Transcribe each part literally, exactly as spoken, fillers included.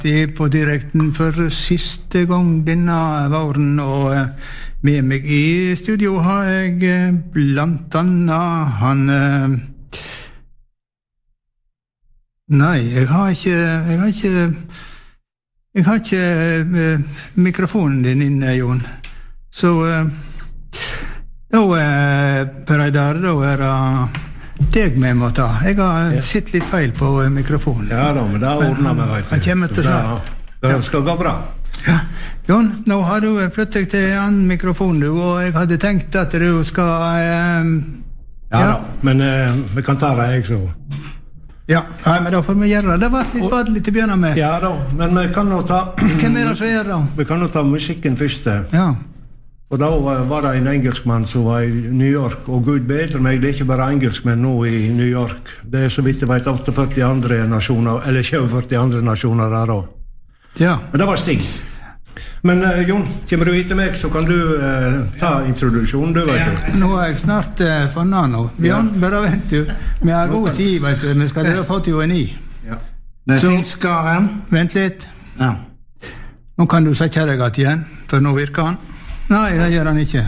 i på direkten for siste gang denne våren, og med meg i studio har jeg blant annet han... Nei, jeg har ikke... Jeg har ikke... Jeg har ikke mikrofonen din inne, Jon. Så... Da, Per Eidar, da er det... deg vi må ta. Jeg har ja. Sett litt feil på mikrofonen. Ja da, men det ordner meg rett. Han kommer til snart. Det skal gå bra. Ja. Jon, nå har du flyttet deg til en mikrofon, du, og jeg hadde tenkt at du skal... Eh, ja, ja da, men eh, vi kan ta det, jeg så. Ja, nei, men da får vi gjøre det. Det var litt badelig til å begynne med. Ja da, men vi kan nå ta... Hvem er det som gjør da? Vi kan nå ta musikken først. Ja. Og da var det en engelskmann som var i New York, og Gud bedre meg, det er ikke bare engelskmenn nå i New York. Det er så vidt jeg vet førti andre nasjoner, eller førti andre nasjoner der også. Ja. Men det var Sting. Men uh, Jon, kommer du hit til meg, så kan du uh, ta introduksjonen, du vet du. Ja. Nå er jeg snart uh, funnet nå. Bjørn, ja. Bare vent du. Vi har god tid, vet du. Vi skal dele på til ni. Ja. Det finnes skaren. Vent litt. Ja. Nå kan du sette deg at igjen, for nå virker han. Nei, det gjør han ikke.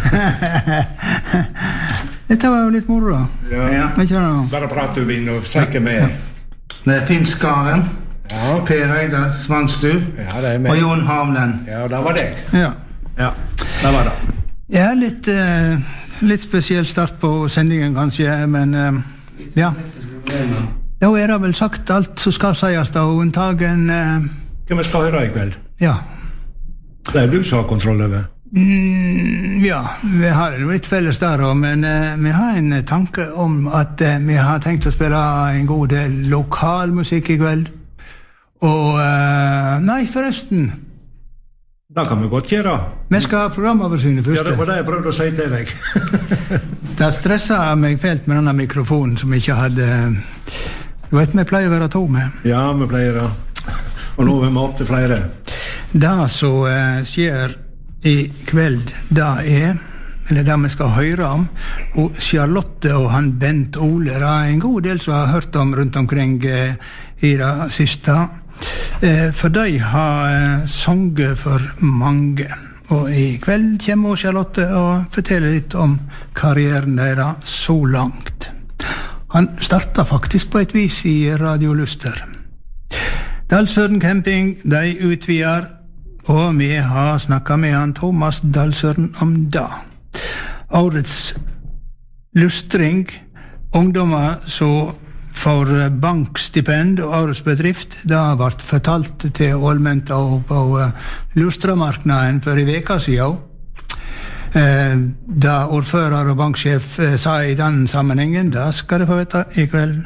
Dette var jo litt moro da. Ja, ja. Bare prat du vinn og sikker med. Det finnes skaren. Ja. Per Eidar Svanstu. Ja, det er med. Og Jon Havlen. Ja, det var det. Ja. Ja, det var det. Ja, litt, uh, litt spesiell start på sendingen kanskje, men uh, ja. Da er det vel sagt alt som skal sies da, unntagen... Uh, Hva vi skal høre i kveld? Ja. Det er du som har kontroll over. Mm, ja, vi har litt felles der også, men uh, vi har en tanke om at uh, vi har tenkt å spille en god del lokal musikk i kveld. Og, uh, nei, forresten. Det kan vi godt gjøre. Vi skal ha programoversynet først. Ja, det var det jeg prøvde å si til deg. Det stresset meg fælt med denne mikrofonen som ikke hadde... Du vet, vi pleier å være to med. Ja, vi pleier det. Og nå er vi opp til flere. Det som uh, skjer i kveld, det er, eller det vi skal høre om, og Charlotte og han Bent Ole, det er en god del som har hørt om rundt omkring uh, i det siste. Uh, for de har uh, sunget for mange. Og i kveld kommer Charlotte og forteller litt om karrieren deres så langt. Han startet faktisk på et vis i Radio Luster. Dalsøren Camping, de utvider, og vi har snakket med han Thomas Dalsøren om det. Årets lustring, ungdommer som får bankstipend og årets bedrift, det har vært fortalt til Ålmenta og på lustramarknaden for i veka siden. Eh, da ordfører og banksjef eh, sa i den sammenhengen, det skal de få vite i kveld.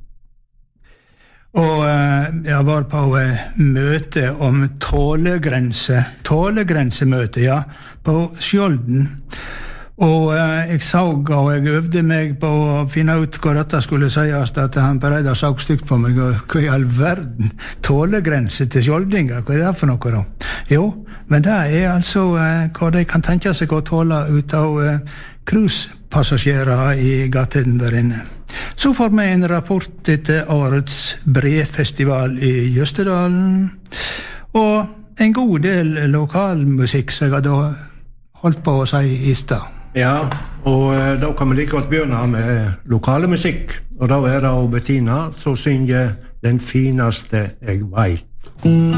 Og eh, jeg var på eh, møte om tålegrense, tålegrensemøte, ja, på Skjolden. Og eh, jeg så, og jeg øvde meg på å finne ut hva dette skulle sies, at han Per Eidar så stygt på meg, og hva i all verden, tålegrense til Skjoldinga, hva er det for noe da? Jo, men det er altså eh, hva de kan tenke seg å tåle ut av eh, cruisepassasjerer i gaten der inne. Så får vi en rapport etter årets brefestival i Jøstedalen, og en god del lokalmusikk som jeg hadde holdt på å si i sted. Ja, og eh, da kan vi like godt begynne med lokale musikk, og da er det Bettina som synger Den fineste jeg vet.